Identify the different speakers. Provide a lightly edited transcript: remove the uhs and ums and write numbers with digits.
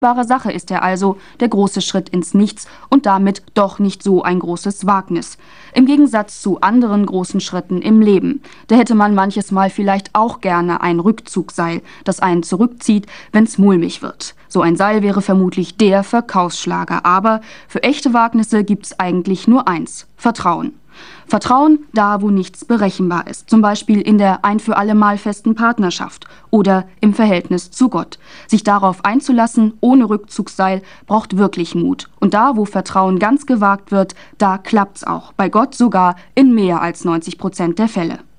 Speaker 1: Bare Sache ist er also, der große Schritt ins Nichts und damit doch nicht so ein großes Wagnis. Im Gegensatz zu anderen großen Schritten im Leben. Da hätte man manches Mal vielleicht auch gerne ein Rückzugseil, das einen zurückzieht, wenn's mulmig wird. So ein Seil wäre vermutlich der Verkaufsschlager. Aber für echte Wagnisse gibt's eigentlich nur eins: Vertrauen. Vertrauen da, wo nichts berechenbar ist, zum Beispiel in der ein für alle Mal festen Partnerschaft oder im Verhältnis zu Gott. Sich darauf einzulassen, ohne Rückzugsseil, braucht wirklich Mut. Und da, wo Vertrauen ganz gewagt wird, da klappt's auch. Bei Gott sogar in mehr als 90% der Fälle.